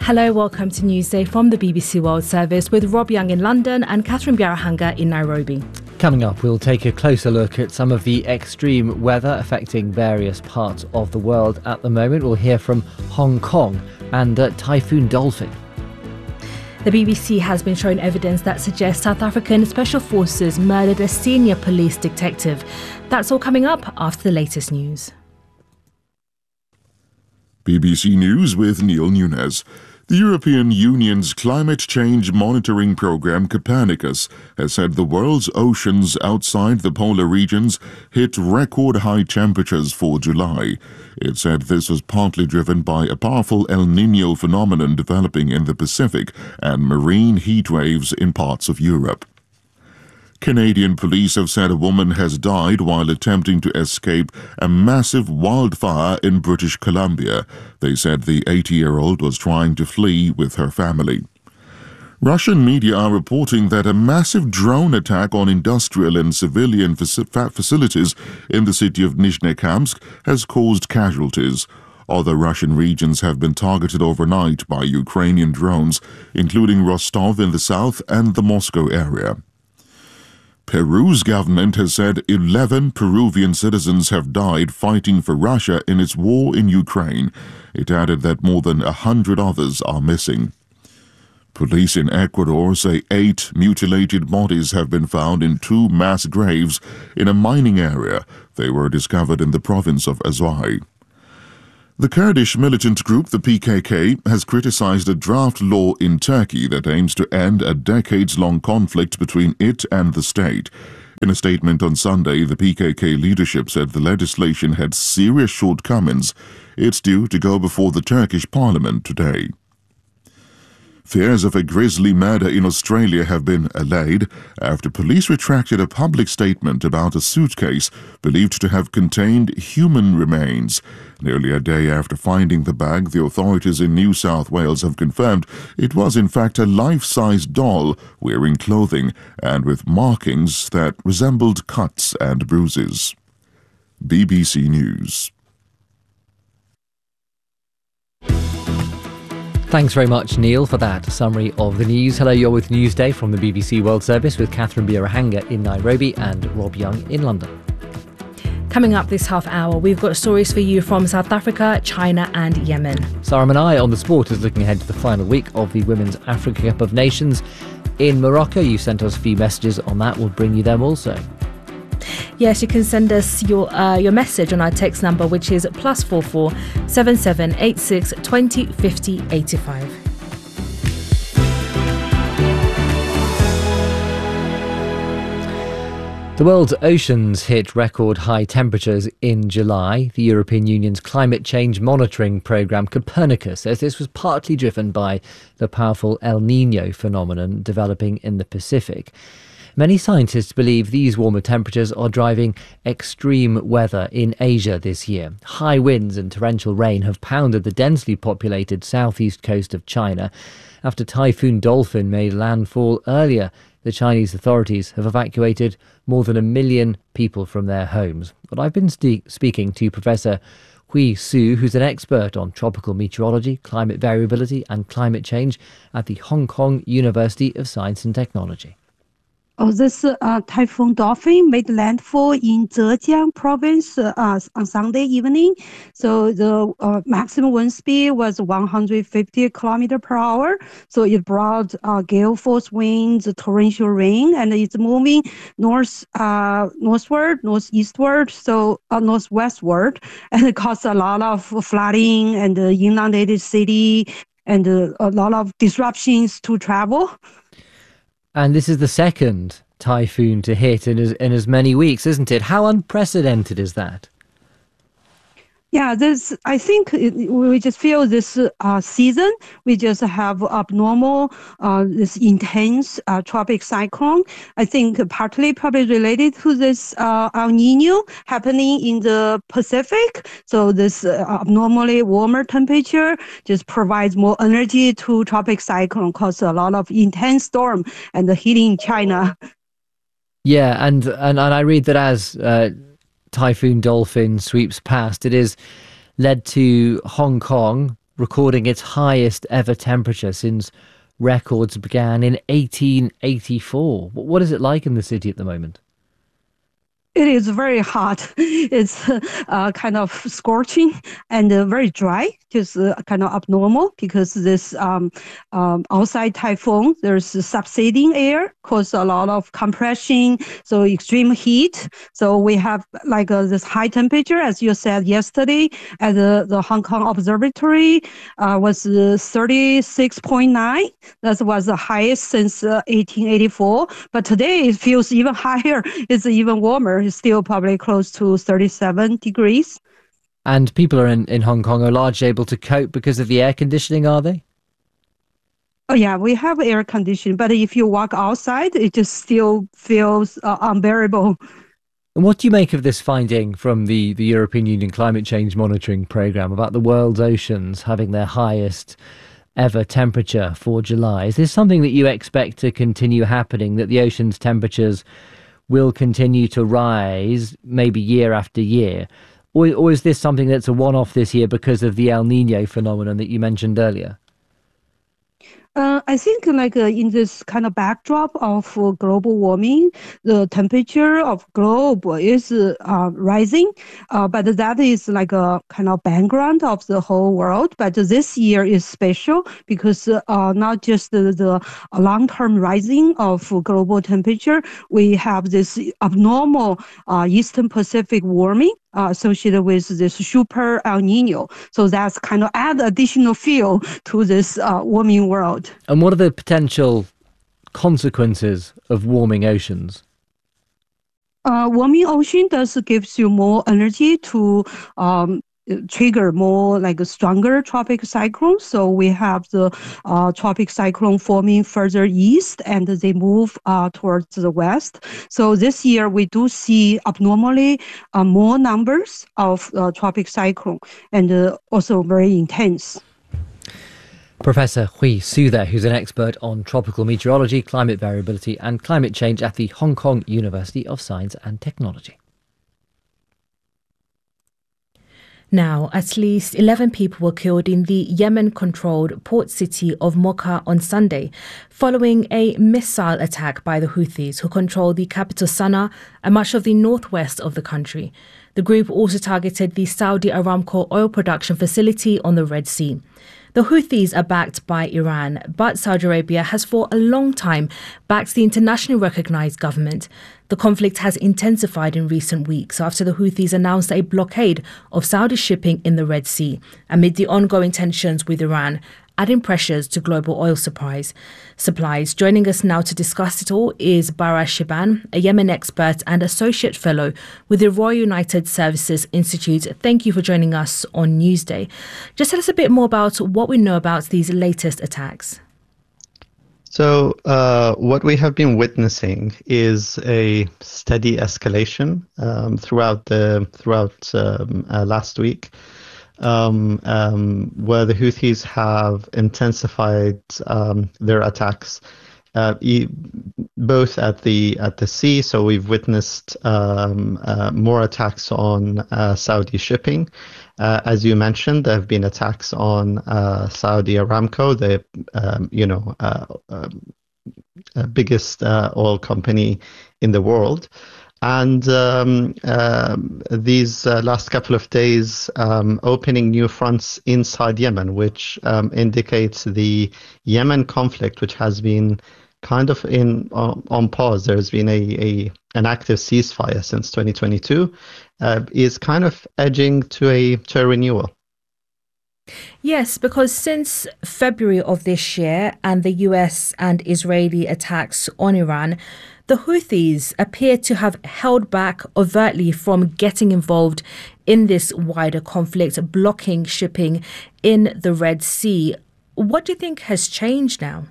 Hello, welcome to Newsday from the BBC World Service with Rob Young in London and Catherine Biarahanga in Nairobi. Coming up, we'll take a closer look at some of the extreme weather affecting various parts of the world at the moment. We'll hear from Hong Kong and Typhoon Dolphin. The BBC has been shown evidence that suggests South African Special Forces murdered a senior police detective. That's all coming up after the latest news. BBC News with Neil Nunes. The European Union's climate change monitoring programme Copernicus has said the world's oceans outside the polar regions hit record high temperatures for July. It said this was partly driven by a powerful El Niño phenomenon developing in the Pacific and marine heat waves in parts of Europe. Canadian police have said a woman has died while attempting to escape a massive wildfire in British Columbia. They said the 80-year-old was trying to flee with her family. Russian media are reporting that a massive drone attack on industrial and civilian facilities in the city of Nizhnekamsk has caused casualties. Other Russian regions have been targeted overnight by Ukrainian drones, including Rostov in the south and the Moscow area. Peru's government has said 11 Peruvian citizens have died fighting for Russia in its war in Ukraine. It added that more than 100 others are missing. Police in Ecuador say 8 mutilated bodies have been found in 2 mass graves in a mining area. They were discovered in the province of Azuay. The Kurdish militant group, the PKK, has criticized a draft law in Turkey that aims to end a decades-long conflict between it and the state. In a statement on Sunday, the PKK leadership said the legislation had serious shortcomings. It's due to go before the Turkish parliament today. Fears of a grisly murder in Australia have been allayed after police retracted a public statement about a suitcase believed to have contained human remains. Nearly a day after finding the bag, the authorities in New South Wales have confirmed it was in fact a life-size doll wearing clothing and with markings that resembled cuts and bruises. BBC News. Thanks very much, Neil, for that summary of the news. Hello, you're with Newsday from the BBC World Service with Catherine Biarahanga in Nairobi and Rob Young in London. Coming up this half hour, we've got stories for you from South Africa, China and Yemen. Sarah Manai on the sport is looking ahead to the final week of the Women's Africa Cup of Nations in Morocco. You sent us a few messages on that. We'll bring you them also. Yes, you can send us your message on our text number, which is +44 7786 20 50 85. The world's oceans hit record high temperatures in July. The European Union's climate change monitoring programme Copernicus says this was partly driven by the powerful El Niño phenomenon developing in the Pacific. Many scientists believe these warmer temperatures are driving extreme weather in Asia this year. High winds and torrential rain have pounded the densely populated southeast coast of China. After Typhoon Dolphin made landfall earlier, the Chinese authorities have evacuated more than 1 million people from their homes. But I've been speaking to Professor Hui Su, who's an expert on tropical meteorology, climate variability and climate change at the Hong Kong University of Science and Technology. This Typhoon Dolphin made landfall in Zhejiang province on Sunday evening. So the maximum wind speed was 150 kilometers per hour. So it brought gale force winds, torrential rain, and it's moving northward, northeastward, so northwestward, and it caused a lot of flooding and inundated city and a lot of disruptions to travel. And this is the second typhoon to hit in as many weeks, isn't it? How unprecedented is that? Yeah, I think we just feel this season, we just have abnormal, this intense tropic cyclone. I think partly probably related to this El Nino happening in the Pacific. So this abnormally warmer temperature just provides more energy to tropic cyclone, cause a lot of intense storm and hitting China. Yeah, and I read that as Typhoon Dolphin sweeps past, it is led to Hong Kong recording its highest ever temperature since records began in 1884. What is it like in the city at the moment? It is very hot. It's kind of scorching and very dry, just kind of abnormal because this outside typhoon, there's subsiding air, cause a lot of compression, so extreme heat. So we have like this high temperature, as you said yesterday, at the Hong Kong Observatory was 36.9. That was the highest since 1884. But today it feels even higher. It's even warmer. It's still probably close to 37 degrees. And people are in Hong Kong are largely able to cope because of the air conditioning, are they? Oh, yeah, we have air conditioning, but if you walk outside, it just still feels unbearable. And what do you make of this finding from the European Union Climate Change Monitoring Programme about the world's oceans having their highest ever temperature for July? Is this something that you expect to continue happening, that the ocean's temperatures will continue to rise maybe year after year? Or is this something that's a one-off this year because of the El Nino phenomenon that you mentioned earlier? I think like in this kind of backdrop of global warming, the temperature of globe is rising, but that is like a kind of background of the whole world. But this year is special because not just the long-term rising of global temperature, we have this abnormal Eastern Pacific warming associated with this super El Nino. So that's kind of add additional fuel to this warming world. And what are the potential consequences of warming oceans? Warming ocean does gives you more energy to trigger more like a stronger tropic cyclone. So we have the tropic cyclone forming further east and they move towards the west. So this year we do see abnormally more numbers of tropic cyclone and also very intense. Professor Hui Su there, who's an expert on tropical meteorology, climate variability and climate change at the Hong Kong University of Science and Technology. Now, at least 11 people were killed in the Yemen-controlled port city of Mocha on Sunday, following a missile attack by the Houthis, who control the capital Sana'a and much of the northwest of the country. The group also targeted the Saudi Aramco oil production facility on the Red Sea. The Houthis are backed by Iran, but Saudi Arabia has for a long time backed the internationally recognized government. The conflict has intensified in recent weeks after the Houthis announced a blockade of Saudi shipping in the Red Sea amid the ongoing tensions with Iran, adding pressures to global oil supplies. Joining us now to discuss it all is Bara Shiban, a Yemen expert and associate fellow with the Royal United Services Institute. Thank you for joining us on Newsday. Just tell us a bit more about what we know about these latest attacks. So what we have been witnessing is a steady escalation throughout last week. Where the Houthis have intensified their attacks, both at the sea. So we've witnessed more attacks on Saudi shipping. As you mentioned, there have been attacks on Saudi Aramco, the biggest oil company in the world. And these last couple of days opening new fronts inside Yemen, which indicates the Yemen conflict, which has been kind of on pause. There's been an active ceasefire since 2022, is kind of edging to a renewal. Yes, because since February of this year and the US and Israeli attacks on Iran, the Houthis appear to have held back overtly from getting involved in this wider conflict, blocking shipping in the Red Sea. What do you think has changed now?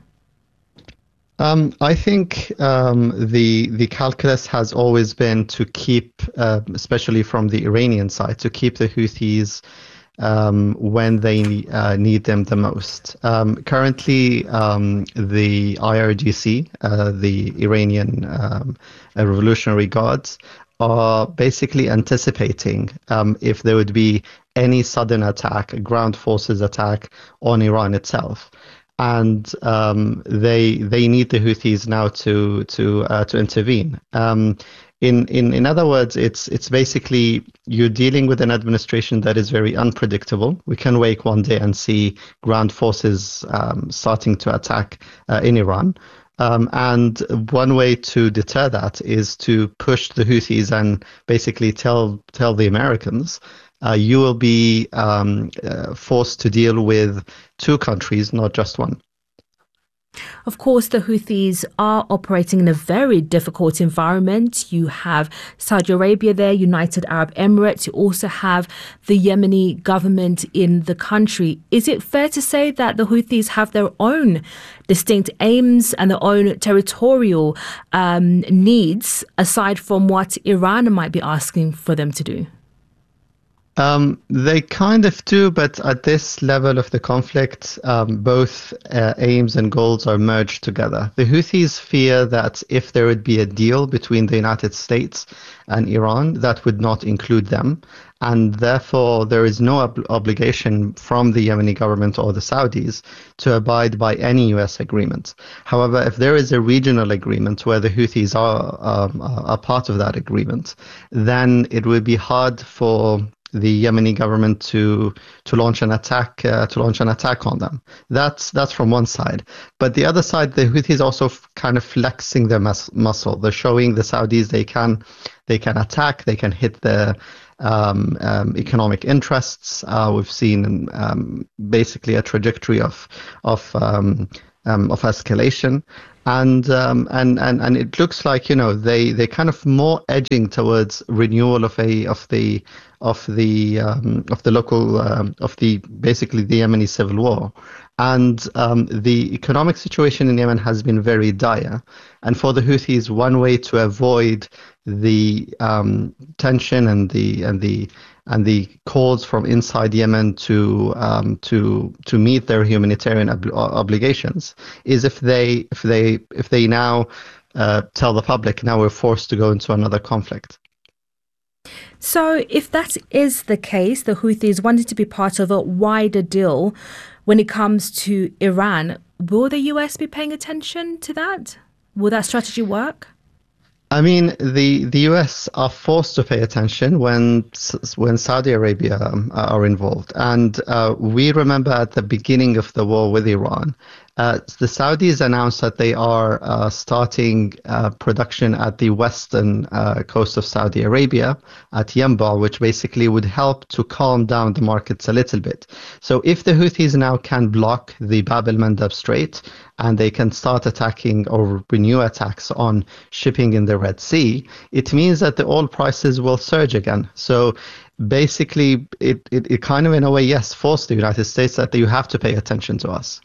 I think the calculus has always been to keep, especially from the Iranian side, to keep the Houthis when they need them the most. Currently, the IRGC, the Iranian Revolutionary Guards, are basically anticipating if there would be any sudden attack, a ground forces attack on Iran itself. And they need the Houthis now to intervene. In other words, it's basically you're dealing with an administration that is very unpredictable. We can wake one day and see ground forces starting to attack in Iran. And one way to deter that is to push the Houthis and basically tell the Americans, you will be forced to deal with two countries, not just one. Of course, the Houthis are operating in a very difficult environment. You have Saudi Arabia there, United Arab Emirates. You also have the Yemeni government in the country. Is it fair to say that the Houthis have their own distinct aims and their own territorial needs, aside from what Iran might be asking for them to do? They kind of do, but at this level of the conflict, both aims and goals are merged together. The Houthis fear that if there would be a deal between the United States and Iran, that would not include them. And therefore, there is no obligation from the Yemeni government or the Saudis to abide by any U.S. agreement. However, if there is a regional agreement where the Houthis are part of that agreement, then it would be hard for the Yemeni government to launch an attack on them. That's from one side, but the other side, the Houthis also kind of flexing their muscle. They're showing the Saudis they can attack, they can hit their economic interests. We've seen basically a trajectory of escalation. And it looks like, you know, they kind of more edging towards renewal of the basically the Yemeni civil war. And the economic situation in Yemen has been very dire. And for the Houthis, one way to avoid the tension and the calls from inside Yemen to meet their humanitarian obligations is if they now tell the public, now we're forced to go into another conflict. So if that is the case, the Houthis wanted to be part of a wider deal when it comes to Iran. Will the US be paying attention to that? Will that strategy work? I mean, the US are forced to pay attention when Saudi Arabia are involved. And we remember at the beginning of the war with Iran, the Saudis announced that they are starting production at the western coast of Saudi Arabia, at Yanbu, which basically would help to calm down the markets a little bit. So if the Houthis now can block the Bab el-Mandab Strait and they can start attacking or renew attacks on shipping in the Red Sea, it means that the oil prices will surge again. So basically, it kind of, in a way, yes, forced the United States that you have to pay attention to us.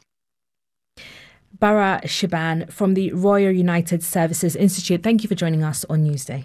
Bara Shiban from the Royal United Services Institute, thank you for joining us on Newsday.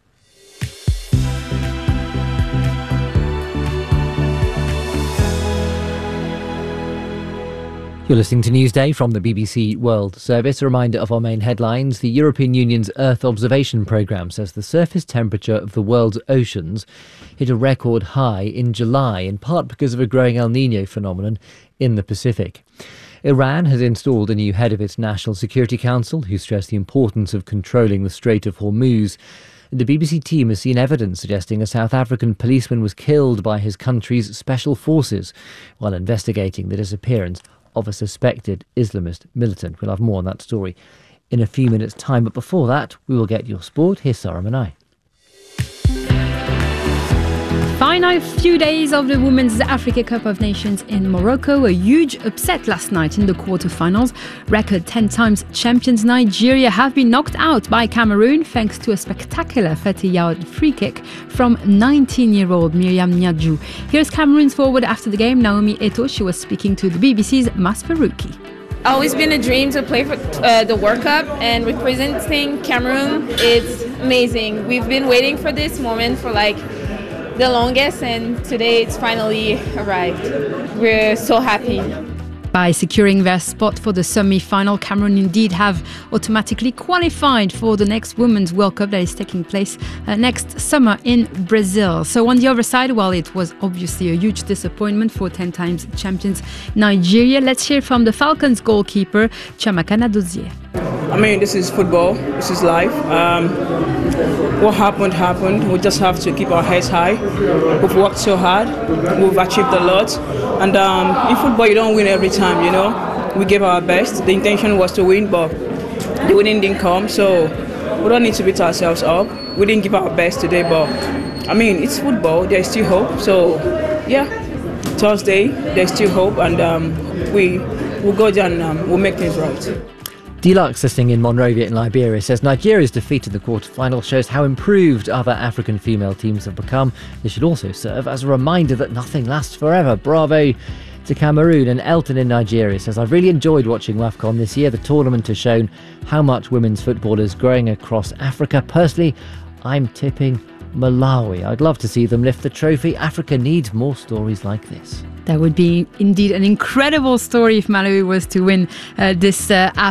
You're listening to Newsday from the BBC World Service. A reminder of our main headlines. The European Union's Earth Observation Programme says the surface temperature of the world's oceans hit a record high in July, in part because of a growing El Niño phenomenon in the Pacific. Iran has installed a new head of its National Security Council, who stressed the importance of controlling the Strait of Hormuz. The BBC team has seen evidence suggesting a South African policeman was killed by his country's special forces while investigating the disappearance of a suspected Islamist militant. We'll have more on that story in a few minutes' time. But before that, we will get your sport. Here's Sarah Manai. Final few days of the Women's Africa Cup of Nations in Morocco. A huge upset last night in the quarterfinals. Record 10 times champions Nigeria have been knocked out by Cameroon thanks to a spectacular 30-yard free kick from 19-year-old Miriam Nyadju. Here's Cameroon's forward after the game, Naomi Eto'o. She was speaking to the BBC's Mas Farouki. Always been a dream to play for the World Cup, and representing Cameroon, it's amazing. We've been waiting for this moment for the longest, and today it's finally arrived. We're so happy. By securing their spot for the semi-final, Cameroon indeed have automatically qualified for the next Women's World Cup that is taking place next summer in Brazil. So on the other side, well, it was obviously a huge disappointment for 10 times champions Nigeria. Let's hear from the Falcons goalkeeper, Chiamaka Nadozie. I mean, this is football. This is life. What happened. We just have to keep our heads high. We've worked so hard. We've achieved a lot. And in football, you don't win every time, you know. We gave our best. The intention was to win, but the winning didn't come. So we don't need to beat ourselves up. We didn't give our best today, but I mean, it's football. There's still hope. So, yeah, Thursday, there's still hope. And we'll go down and we'll make things right. Deluxe, listening in Monrovia in Liberia, says Nigeria's defeat in the quarter-final shows how improved other African female teams have become. This should also serve as a reminder that nothing lasts forever. Bravo to Cameroon. And Elton in Nigeria says, I've really enjoyed watching WAFCON this year. The tournament has shown how much women's football is growing across Africa. Personally, I'm tipping Malawi. I'd love to see them lift the trophy. Africa needs more stories like this. That would be indeed an incredible story if Malawi was to win this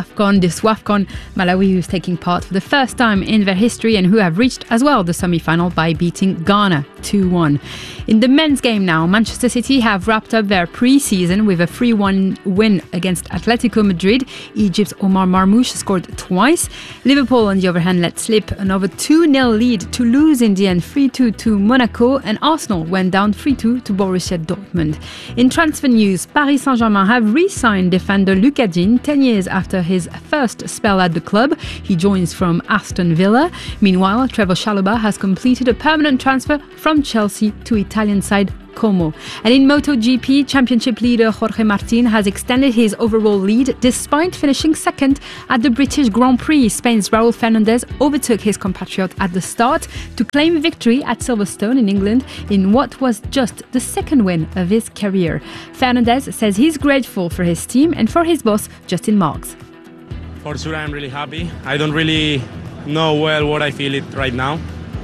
WAFCON. Malawi, who's taking part for the first time in their history and who have reached as well the semi-final by beating Ghana 2-1. In the men's game now, Manchester City have wrapped up their pre-season with a 3-1 win against Atletico Madrid. Egypt's Omar Marmoush scored twice. Liverpool, on the other hand, let slip another 2-0 lead to lose in the end 3-2 to Monaco, and Arsenal went down 3-2 to Borussia Dortmund. In transfer news, Paris Saint-Germain have re-signed defender Lucas Digne 10 years after his first spell at the club. He joins from Aston Villa. Meanwhile, Trevor Chalobah has completed a permanent transfer from Chelsea to Italian side Como. And in MotoGP, championship leader Jorge Martin has extended his overall lead despite finishing second at the British Grand Prix. Spain's Raul Fernandez overtook his compatriot at the start to claim victory at Silverstone in England in what was just the second win of his career. Fernandez says he's grateful for his team and for his boss, Justin Marks. For sure, I'm really happy. I don't really know well what I feel it right now.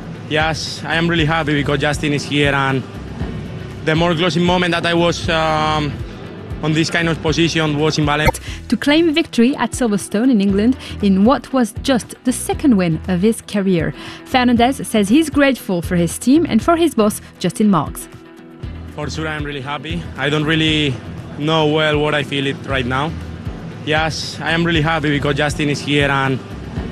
Yes, I am really happy because Justin is here, and the more closing moment that I was on this kind of position was in Valencia. To claim victory at Silverstone in England in what was just the second win of his career. Fernandez says he's grateful for his team and for his boss, Justin Marks. For sure, I'm really happy. I don't really know well what I feel it right now. Yes, I am really happy because Justin is here, and